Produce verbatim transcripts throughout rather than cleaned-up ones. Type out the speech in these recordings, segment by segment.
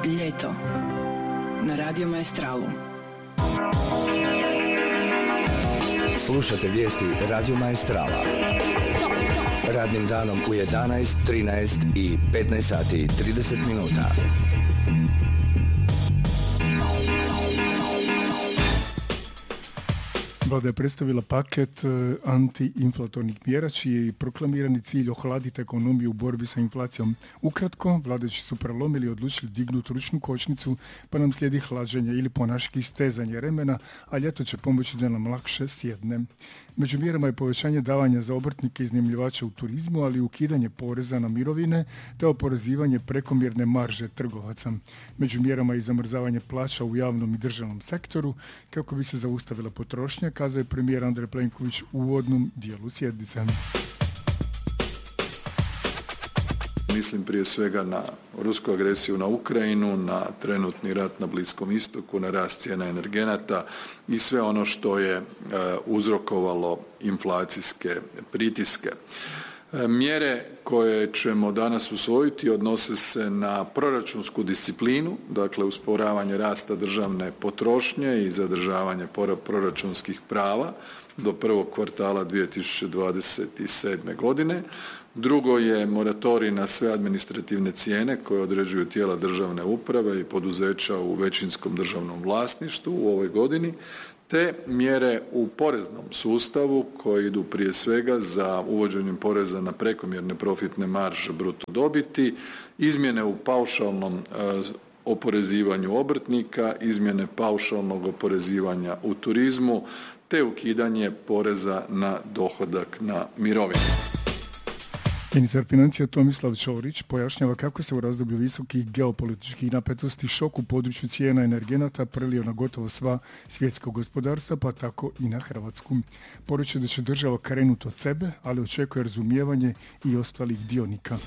Ljeto na Radio Maestralu. Slušate vijesti Radio Maestrala. Radnim danom u jedanaest, trinaest i petnaest sati i trideset minuta. Vlada je predstavila paket antiinflatornih mjera čiji je proklamirani cilj ohladiti ekonomiju u borbi sa inflacijom. Ukratko, vladajući su prelomili i odlučili dignuti ručnu kočnicu, pa nam slijedi hlađenje ili ponaški stezanje remena, a ljeto će pomoći da nam lakše sjedne. Među mjerama je povećanje davanja za obrtnike i iznajmljivače u turizmu, ali i ukidanje poreza na mirovine te oporezivanje prekomjerne marže trgovaca. Među mjerama je i zamrzavanje plaća u javnom i državnom sektoru kako bi se zaustavila potrošnja, kazao je premijer Andrej Plenković u uvodnom dijelu sjednice. Mislim prije svega na rusku agresiju na Ukrajinu, na trenutni rat na Bliskom istoku, na rast cijena energenata i sve ono što je uzrokovalo inflacijske pritiske. Mjere koje ćemo danas usvojiti odnose se na proračunsku disciplinu, dakle usporavanje rasta državne potrošnje i zadržavanje proračunskih prava do prvog kvartala dvije tisuće dvadeset sedme. godine. Drugo je moratorij na sve administrativne cijene koje određuju tijela državne uprave i poduzeća u većinskom državnom vlasništvu u ovoj godini, te mjere u poreznom sustavu koje idu prije svega za uvođenjem poreza na prekomjerne profitne marže bruto dobiti, izmjene u paušalnom oporezivanju obrtnika, izmjene paušalnog oporezivanja u turizmu, te ukidanje poreza na dohodak na mirovine. Ministar financija Tomislav Ćorić pojašnjava kako se u razdoblju visokih geopolitičkih napetosti šok u području cijena energenata prelio na gotovo sva svjetska gospodarstva, pa tako i na Hrvatsku. Poručuje da će država krenuti od sebe, ali očekuje razumijevanje i ostalih dionika.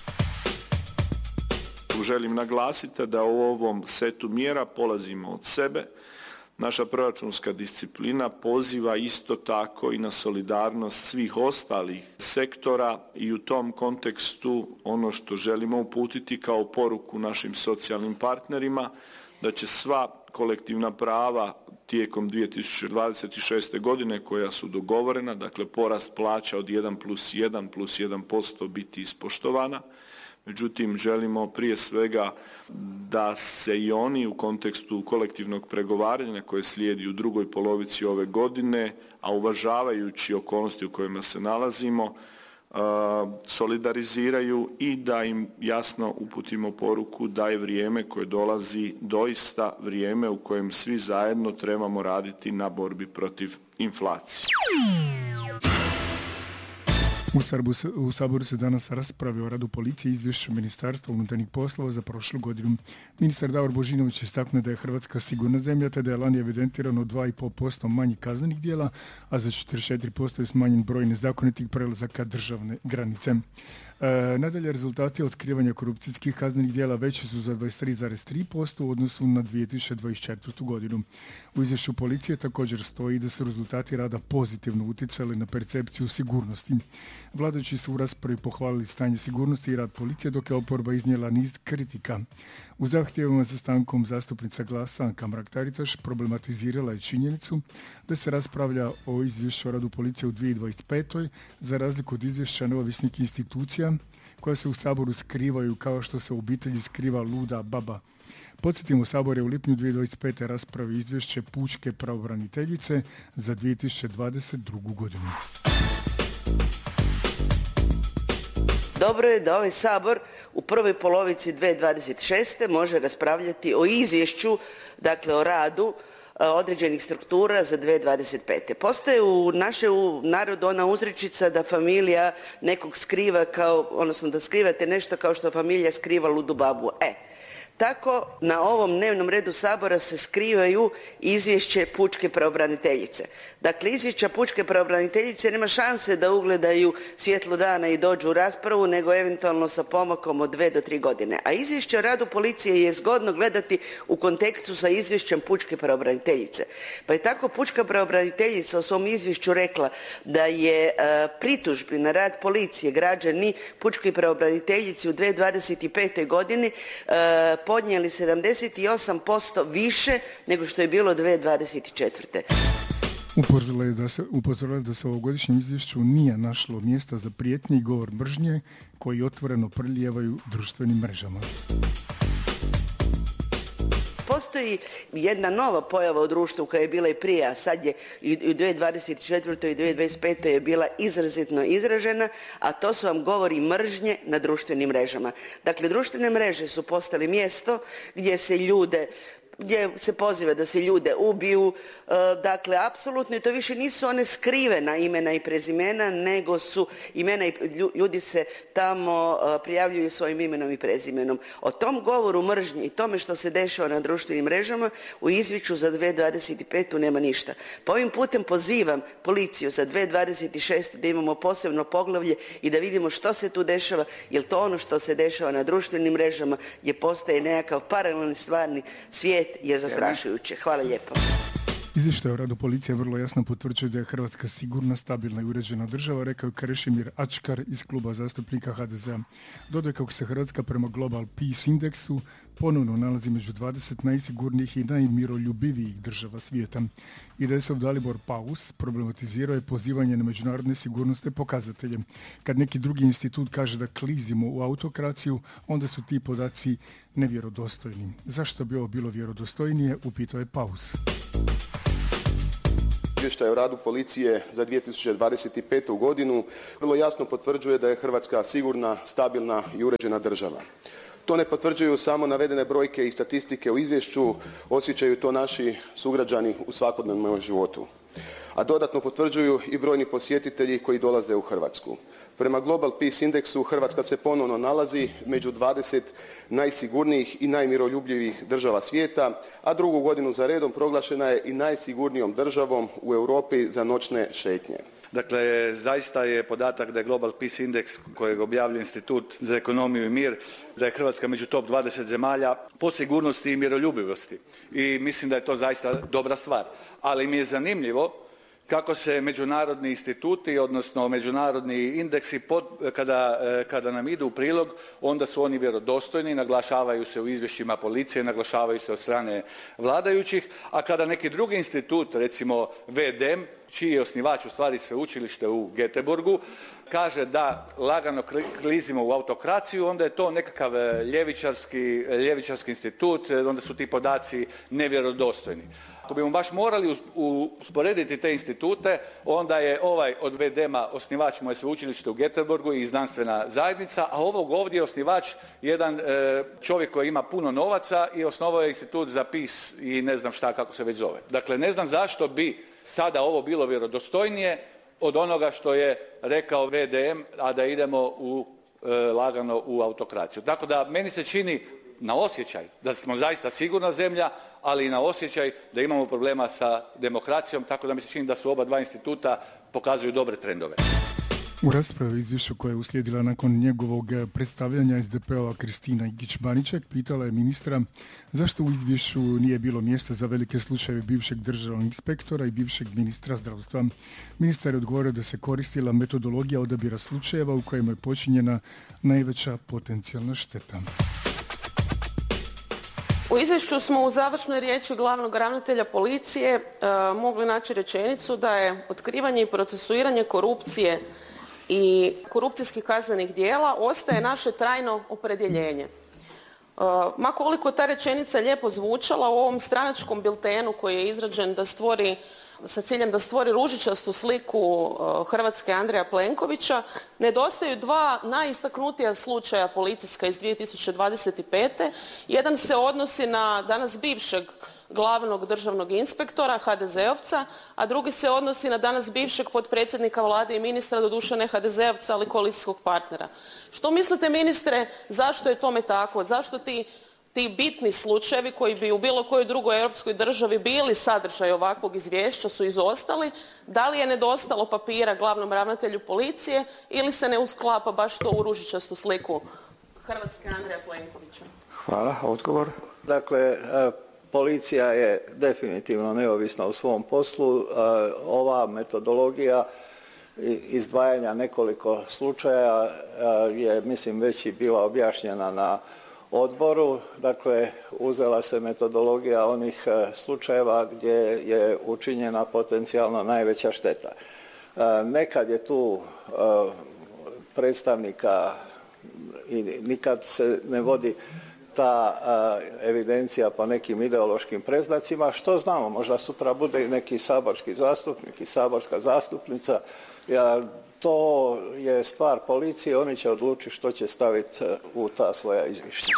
Želim naglasiti da u ovom setu mjera polazimo od sebe. Naša proračunska disciplina poziva isto tako i na solidarnost svih ostalih sektora i u tom kontekstu ono što želimo uputiti kao poruku našim socijalnim partnerima da će sva kolektivna prava tijekom dvije tisuće dvadeset šeste. godine koja su dogovorena, dakle porast plaća od jedan plus jedan plus jedan posto biti ispoštovana. Međutim, želimo prije svega da se i oni u kontekstu kolektivnog pregovaranja koje slijedi u drugoj polovici ove godine, a uvažavajući okolnosti u kojima se nalazimo, solidariziraju i da im jasno uputimo poruku da je vrijeme koje dolazi doista vrijeme u kojem svi zajedno trebamo raditi na borbi protiv inflacije. U Saboru se danas raspravlja o radu policije i izvješću Ministarstva unutarnjih poslova za prošlu godinu. Ministar Davor Božinović istaknuo da je Hrvatska sigurna zemlja, te da je lani evidentirano dva i pol posto manje kaznenih djela, a za četrdeset četiri posto je smanjen broj nezakonitih prelazaka državne granice. E, nadalje, rezultati otkrivanja korupcijskih kaznenih djela veći su za dvadeset tri zarez tri posto u odnosu na dvije tisuće dvadeset četvrtu. godinu. U izvješću policije također stoji da su rezultati rada pozitivno utjecali na percepciju sigurnosti. Vladajući su u raspravi pohvalili stanje sigurnosti i rad policije, dok je oporba iznijela niz kritika. U zahtjevima za stankom zastupnica Glasa Anka Mrak-Taritaš problematizirala je činjenicu da se raspravlja o izvješću o radu policije u dvije tisuće dvadeset petoj. za razliku od izvješća neovisnih institucija koja se u Saboru skrivaju kao što se u obitelji skriva luda baba. Podsjetimo, Sabor je u lipnju dvije tisuće dvadeset pete. raspravi izvješće pučke pravobraniteljice za dvije tisuće dvadeset drugu. godinu. Dobro je da ovaj Sabor u prvoj polovici dvije tisuće dvadeset šeste. može raspravljati o izvješću, dakle o radu određenih struktura za dvije tisuće dvadeset pete. Postoje u našem narodu ona uzrečica da familija nekog skriva kao, odnosno da skrivate nešto kao što familija skriva ludu babu. E, tako na ovom dnevnom redu Sabora se skrivaju izvješće pučke pravobraniteljice. Dakle, izvješća pučke pravobraniteljice nema šanse da ugledaju svjetlo dana i dođu u raspravu, nego eventualno sa pomakom od dve do tri godine. A izvješće o radu policije je zgodno gledati u kontekstu sa izvješćem pučke pravobraniteljice. Pa je tako pučka pravobraniteljica u svom izvješću rekla da je e, pritužbi na rad policije građani pučkoj pravobraniteljici u dvije tisuće dvadeset petoj. godini e, podnijeli sedamdeset osam posto više nego što je bilo dvije tisuće dvadeset četvrte. Upozorila je da se, upozorila je da se u ovogodišnjem izvješću nije našlo mjesta za prijetnje i govor mržnje koji otvoreno prelijevaju društvenim mrežama. Postoji jedna nova pojava u društvu koja je bila i prije, a sad je i u dvije tisuće dvadeset četvrtoj i dvije tisuće dvadeset petoj je bila izrazitno izražena, a to su vam govori mržnje na društvenim mrežama. Dakle, društvene mreže su postale mjesto gdje se ljude gdje se poziva da se ljude ubiju, dakle apsolutno i to više nisu one skrivena imena i prezimena, nego su imena i ljudi se tamo prijavljuju svojim imenom i prezimenom. O tom govoru mržnje i tome što se dešava na društvenim mrežama u izvješću za dvije tisuće dvadeset petu nema ništa. Pa ovim putem pozivam policiju za dvije tisuće dvadeset šestu da imamo posebno poglavlje i da vidimo što se tu dešava, jer to ono što se dešava na društvenim mrežama gdje postaje nekakav paralelni stvarni svijet je zastrašujuće. Hvala lijepo. Izvještaj o radu policije vrlo jasno potvrđuje da je Hrvatska sigurna, stabilna i uređena država, rekao je Krešimir Ačkar iz kluba zastupnika ha de ze a. Dodao kako se Hrvatska prema Global Peace indeksu ponovno nalazi među dvadeset najsigurnijih i najmiroljubivijih država svijeta. I da je se Dalibor Paus problematizirao je pozivanje na međunarodne sigurnosne pokazatelje. Kad neki drugi institut kaže da klizimo u autokraciju, onda su ti podaci nevjerodostojni. Zašto bi ovo bilo vjerodostojnije, upitao je Paus. Izvještaj o radu policije za dvije tisuće dvadeset petu godinu vrlo jasno potvrđuje da je Hrvatska sigurna, stabilna i uređena država. To ne potvrđuju samo navedene brojke i statistike u izvješću, osjećaju to naši sugrađani u svakodnevnom životu. A dodatno potvrđuju i brojni posjetitelji koji dolaze u Hrvatsku. Prema Global Peace indeksu Hrvatska se ponovno nalazi među dvadeset najsigurnijih i najmiroljubljivijih država svijeta, a drugu godinu za redom proglašena je i najsigurnijom državom u Europi za noćne šetnje. Dakle, zaista je podatak da je Global Peace indeks kojeg objavljuje Institut za ekonomiju i mir, da je Hrvatska među top dvadeset zemalja po sigurnosti i miroljubivosti. I mislim da je to zaista dobra stvar. Ali mi je zanimljivo kako se međunarodni instituti, odnosno međunarodni indeksi, pod, kada, kada nam idu u prilog, onda su oni vjerodostojni, naglašavaju se u izvješćima policije, naglašavaju se od strane vladajućih, a kada neki drugi institut, recimo ve de em, čiji je osnivač u stvari sveučilište u Göteborgu, kaže da lagano klizimo u autokraciju, onda je to nekakav ljevičarski, ljevičarski institut, onda su ti podaci nevjerodostojni. Ako bi mu baš morali usporediti te institute, onda je ovaj od ve de ema osnivač mu je sveučilište u Göteborgu i znanstvena zajednica, a ovog ovdje je osnivač jedan e, čovjek koji ima puno novaca i osnovao je institut za pis i ne znam šta kako se već zove. Dakle, ne znam zašto bi sada ovo bilo vjerodostojnije od onoga što je rekao ve de em, a da idemo u, e, lagano u autokraciju. Tako da meni se čini na osjećaj da smo zaista sigurna zemlja, ali i na osjećaj da imamo problema sa demokracijom, tako da mi se čini da su oba dva instituta pokazuju dobre trendove. U raspravi izvješću koja je uslijedila nakon njegovog predstavljanja es de pe ova Kristina Igić-Baniček pitala je ministra zašto u izvješću nije bilo mjesta za velike slučajeve bivšeg državnog inspektora i bivšeg ministra zdravstva. Ministar je odgovorio da se koristila metodologija odabira slučajeva u kojima je počinjena najveća potencijalna šteta. U izvješću smo u završnoj riječi glavnog ravnatelja policije e, mogli naći rečenicu da je otkrivanje i procesuiranje korupcije i korupcijskih kaznenih djela ostaje naše trajno opredjeljenje. E, ma koliko ta rečenica lijepo zvučala u ovom stranačkom biltenu koji je izrađen da stvori sa ciljem da stvori ružičastu sliku Hrvatske Andreja Plenkovića, nedostaju dva najistaknutija slučaja policijska iz dvije tisuće dvadeset pete. Jedan se odnosi na danas bivšeg glavnog državnog inspektora, ha de ze ovca, a drugi se odnosi na danas bivšeg potpredsjednika vlade i ministra, doduše ne ha de ze ovca, ali koalicijskog partnera. Što mislite, ministre, zašto je tome tako? Zašto ti Ti bitni slučajevi koji bi u bilo kojoj drugoj europskoj državi bili sadržaj ovakvog izvješća su izostali? Da li je nedostalo papira glavnom ravnatelju policije ili se ne usklapa baš to u ružičastu sliku Hrvatske Andreja Plenkovića? Hvala. Odgovor? Dakle, policija je definitivno neovisna u svom poslu. Ova metodologija izdvajanja nekoliko slučaja je, mislim, već i bila objašnjena na odboru. Dakle, uzela se metodologija onih slučajeva gdje je učinjena potencijalno najveća šteta. Nekad je tu predstavnika i nikad se ne vodi ta evidencija po nekim ideološkim predznacima. Što znamo, možda sutra bude i neki saborski zastupnik i saborska zastupnica. Ja, to je stvar policije, oni će odlučiti što će staviti u ta svoja izvješća.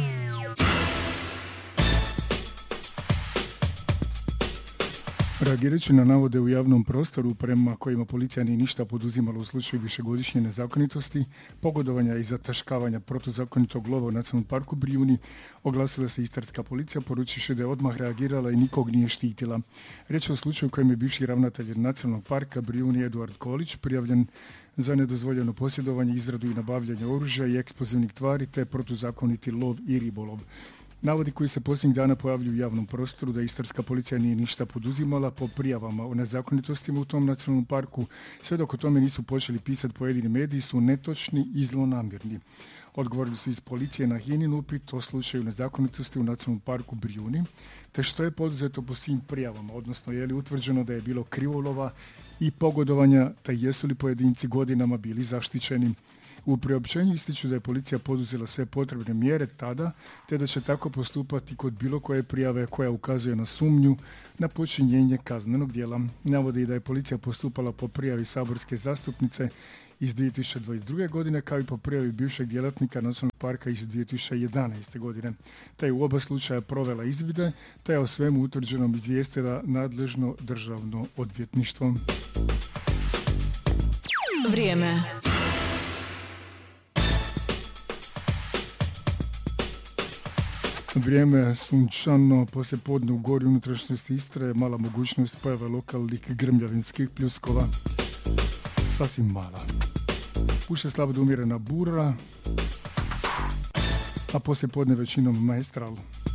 Reagirajući na navode u javnom prostoru prema kojima policija nije ništa poduzimala u slučaju višegodišnje nezakonitosti, pogodovanja i zataškavanja protuzakonitog lova u Nacionalnom parku Brijuni, oglasila se istarska policija poručivši da je odmah reagirala i nikog nije štitila. Riječ je o slučaju kojem je bivši ravnatelj Nacionalnog parka Brijuni Eduard Kolić prijavljen za nedozvoljeno posjedovanje, izradu i nabavljanje oružja i eksplozivnih tvari te protuzakoniti lov i ribolov. Navodi koji se posljednjih dana pojavljuju u javnom prostoru da istarska policija nije ništa poduzimala po prijavama o nezakonitostima u tom nacionalnom parku, sve dok o tome nisu počeli pisati pojedini mediji, su netočni i zlonamjerni. Odgovorili su iz policije na Hinin upit o slučaju nezakonitosti u Nacionalnom parku Brijuni, te što je poduzeto po svim prijavama, odnosno je li utvrđeno da je bilo krivolova i pogodovanja, te jesu li pojedinci godinama bili zaštićeni. U priopćenju ističu da je policija poduzela sve potrebne mjere tada, te da će tako postupati kod bilo koje prijave koja ukazuje na sumnju na počinjenje kaznenog djela. Navodi da je policija postupala po prijavi saborske zastupnice iz dvije tisuće dvadeset druge. godine, kao i po prijavi bivšeg djelatnika Nacionalnog parka iz dvije tisuće jedanaeste. godine. Te je u oba slučaja provela izvide, te je o svemu utvrđenom izvijestila nadležno državno odvjetništvo. Vrijeme. Vrijeme sunčano, poslije podne u gori unutrašnjosti Istre, mala mogućnost pojave lokalnih grmljavinskih pljuskova. Sasvim mala. Puše slabo do umjerena bura, a poslije podne većinom maestral.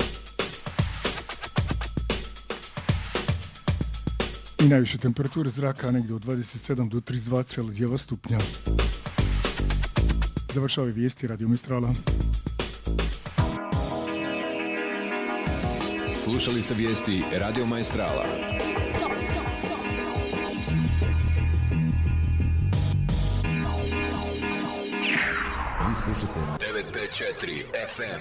I najviše temperature zraka negdje od dvadeset sedam do trideset dva Celzijeva stupnja. Završavaju vijesti Radio Maestrala. Slušali ste vijesti Radio Maestrala. Vi slušate devet pet četiri F M.